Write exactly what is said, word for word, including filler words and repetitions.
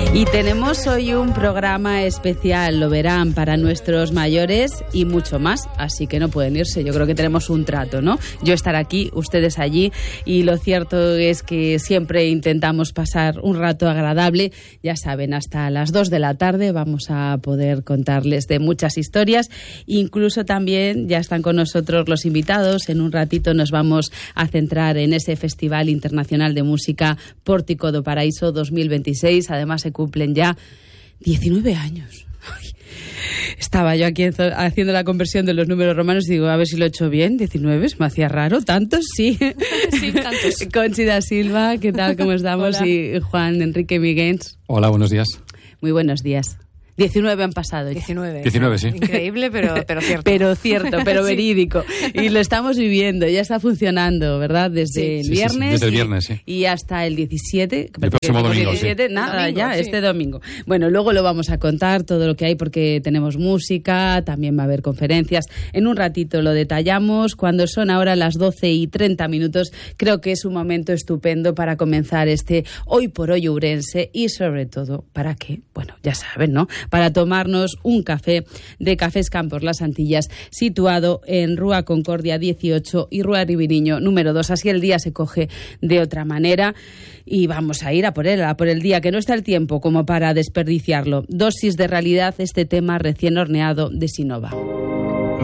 Y tenemos hoy un programa especial, lo verán, para nuestros mayores y mucho más, así que no pueden irse. Yo creo que tenemos un trato, ¿no? Yo estar aquí, ustedes allí, y lo cierto es que siempre intentamos pasar un rato agradable. Ya saben, hasta las dos de la tarde vamos a poder contarles de muchas historias. Incluso también ya están con nosotros los invitados. En un ratito nos vamos a centrar en ese Festival Internacional de Música Pórtico do Paraíso dos mil veintiséis. Además se cumplen ya diecinueve años. Ay, estaba yo aquí haciendo la conversión de los números romanos y digo, a ver si lo he hecho bien. diecinueve, me hacía raro. ¿Tantos? Sí. Sí, tantos. Conchi da Silva, ¿qué tal? ¿Cómo estamos? Hola. Y Juan Enrique Miguens. Hola, buenos días. Muy buenos días. diecinueve han pasado. diecinueve. diecinueve, sí. Increíble, pero, pero cierto. Pero cierto, pero Sí. verídico. Y lo estamos viviendo, ya está funcionando, ¿verdad? Desde Sí. el Sí, sí, sí, viernes. desde el y- viernes, sí. Y hasta el diecisiete. El próximo domingo, sí. diecisiete, nada, Domingo, ya, sí. este domingo. Bueno, luego lo vamos a contar todo lo que hay porque tenemos música, también va a haber conferencias. En un ratito lo detallamos. Cuando son ahora las doce y treinta minutos, creo que es un momento estupendo para comenzar este Hoy por Hoy Ourense y sobre todo, ¿para qué? Bueno, ya saben, ¿no? Para tomarnos un café de Cafés Campos Las Antillas, situado en Rúa Concordia dieciocho y Rúa Ribiriño número dos. Así el día se coge de otra manera y vamos a ir a por él, a por el día, que no está el tiempo como para desperdiciarlo. Dosis de realidad, este tema recién horneado de Sinova.